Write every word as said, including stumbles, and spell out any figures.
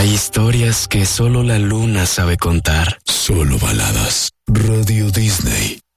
Hay historias que solo la luna sabe contar. Solo baladas. Radio Disney.